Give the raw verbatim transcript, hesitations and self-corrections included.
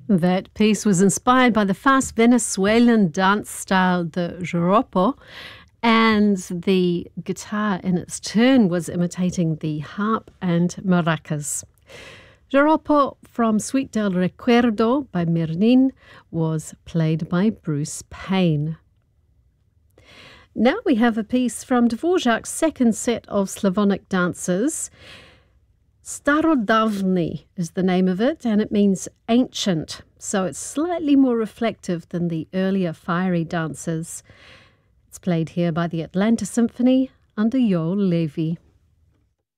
That piece was inspired by the fast Venezuelan dance style, the joropo, and the guitar in its turn was imitating the harp and maracas. Joropo from Suite del Recuerdo by Mernin was played by Bruce Payne. Now we have a piece from Dvorak's second set of Slavonic dances. Starodavni is the name of it, and it means ancient, so it's slightly more reflective than the earlier fiery dances. It's played here by the Atlanta Symphony under Yoel Levi.